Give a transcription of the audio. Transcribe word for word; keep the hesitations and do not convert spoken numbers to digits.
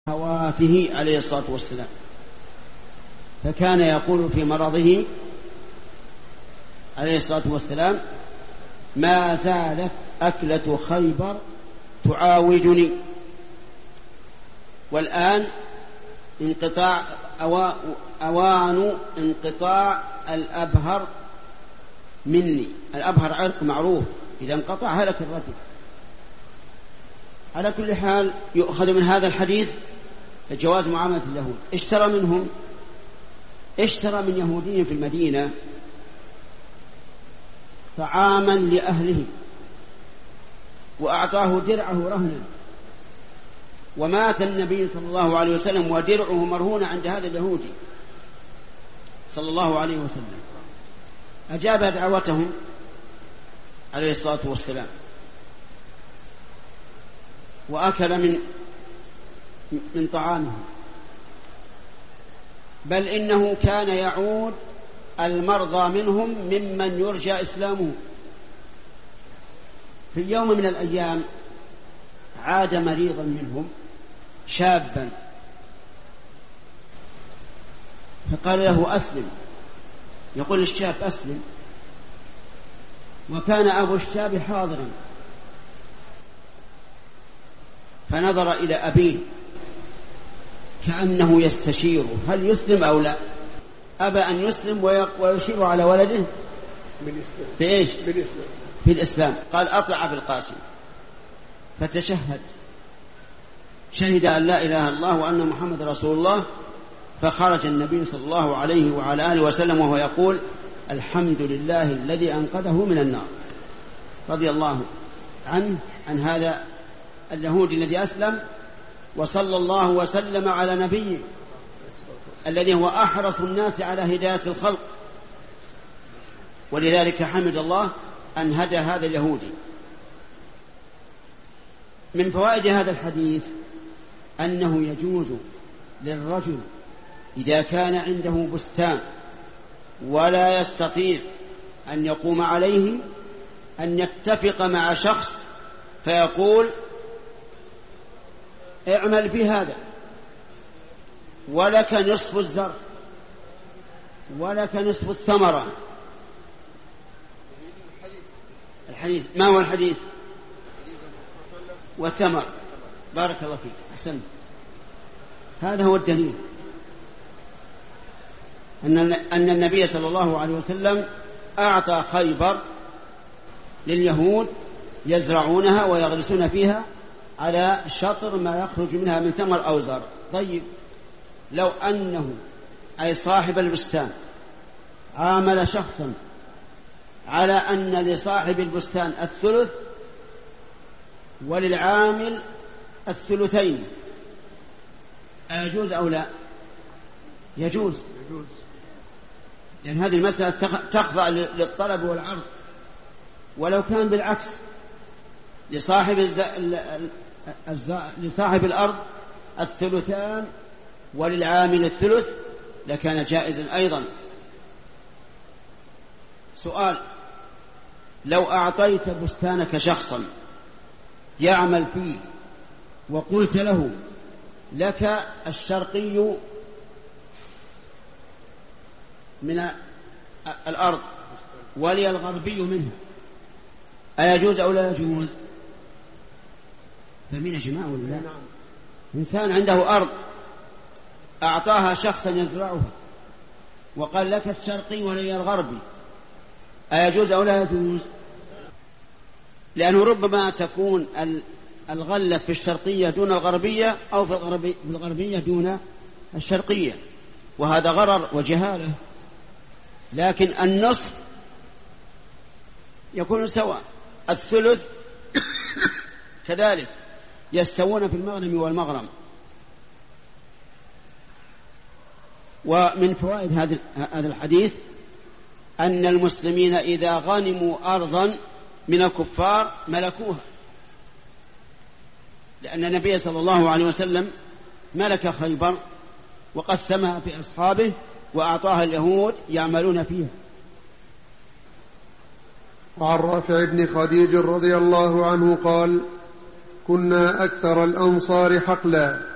هواته عليه الصلاة والسلام، فكان يقول في مرضه عليه الصلاة والسلام: ما زالت أكلة خيبر تعاوجني. والآن انقطاع أوان انقطاع الأبهر مني. الأبهر عرق معروف، إذا انقطع هلك الرجل. على كل حال يؤخذ من هذا الحديث جواز معاملة اليهود. اشترى منهم اشترى من يهودي في المدينة طعاما لأهله وأعطاه درعه رهنا، ومات النبي صلى الله عليه وسلم ودرعه مرهون عند هذا اليهودي صلى الله عليه وسلم. أجاب دعوتهم عليه الصلاة والسلام وأكل من من طعامه، بل إنه كان يعود المرضى منهم ممن يرجى إسلامه. في يوم من الأيام عاد مريضا منهم شابا، فقال له: أسلم. يقول الشاب: أسلم. وكان أبو الشاب حاضرا، فنظر إلى أبيه كأنه يستشير هل يسلم أو لا. أبى أن يسلم ويشير على ولده بإيش؟ في الإسلام. قال: أطع بالقاسم. فتشهد، شهد أن لا إله إلا الله وأن محمد رسول الله. فخرج النبي صلى الله عليه وعلى آله وسلم وهو يقول: الحمد لله الذي أنقذه من النار. رضي الله عنه عن هذا اليهودي الذي أسلم، وصلى الله وسلم على نبيه الذي هو أحرص الناس على هداية الخلق، ولذلك حمد الله أن هدى هذا اليهودي. من فوائد هذا الحديث أنه يجوز للرجل إذا كان عنده بستان ولا يستطيع أن يقوم عليه أن يتفق مع شخص فيقول: اعمل في هذا ولك نصف الزرع ولك نصف الثمرة. الحديث ما هو الحديث؟ وثمر. بارك الله فيك، أحسنت. هذا هو الدليل أن أن النبي صلى الله عليه وسلم أعطى خيبر لليهود يزرعونها ويغرسون فيها على شطر ما يخرج منها من ثمر أو زرع. طيب، لو أنه أي صاحب البستان عامل شخصا على أن لصاحب البستان الثلث وللعامل الثلثين، أيجوز أو لا؟ يجوز، لأن هذه المسألة تخضع للطلب والعرض. ولو كان بالعكس، لصاحب الز... الز... لصاحب الأرض الثلثان وللعامل الثلث لكان جائزا أيضا. سؤال: لو أعطيت بستانك شخصا يعمل فيه وقلت له: لك الشرقي من الأرض ولي الغربي منها، أيجوز أو لا يجوز؟ فمن يا جماعة ولا لا؟ إنسان عنده أرض أعطاها شخصا يزرعها وقال: لك الشرقي ولي الغربي، أيجوز أو لا يجوز؟ لأنه ربما تكون الغلة في الشرقية دون الغربية أو في الغربية دون الشرقية، وهذا غرر وجهالة. لكن النصف يكون سواء، الثلث كذلك يستوون في المغنم والمغرم. ومن فوائد هذا الحديث أن المسلمين إذا غنموا أرضا من الكفار ملكوها، لأن النبي صلى الله عليه وسلم ملك خيبر وقسمها في أصحابه وأعطاها اليهود يعملون فيها. وعن رافع بن خديج رضي الله عنه قال: كنا أكثر الأنصار حقلا